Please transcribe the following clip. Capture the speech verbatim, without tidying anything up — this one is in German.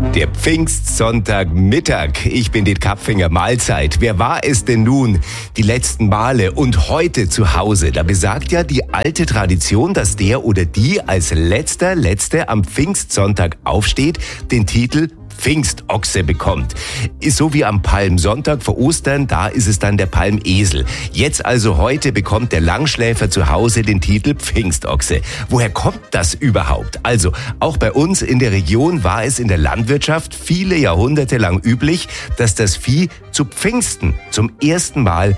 Der Pfingstsonntagmittag. Ich bin Dietmar Kapfinger. Mahlzeit. Wer war es denn nun die letzten Male und heute zu Hause? Da besagt ja die alte Tradition, dass der oder die als letzter, letzte am Pfingstsonntag aufsteht, den Titel Pfingstochse bekommt. Ist so wie am Palmsonntag vor Ostern, da ist es dann der Palmesel. Jetzt also heute bekommt der Langschläfer zu Hause den Titel Pfingstochse. Woher kommt das überhaupt? Also, auch bei uns in der Region war es in der Landwirtschaft viele Jahrhunderte lang üblich, dass das Vieh zu Pfingsten zum ersten Mal